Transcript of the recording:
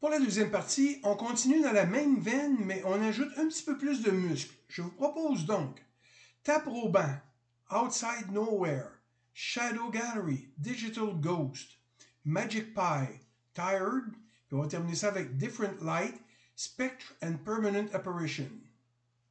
Pour la deuxième partie, on continue dans la même veine, mais on ajoute un petit peu plus de muscles. Je vous propose donc Tap Robin, Outside Nowhere, Shadow Gallery, Digital Ghost, Magic Pie, Tired, puis on va terminer ça avec Different Light, Spectre and Permanent Apparition.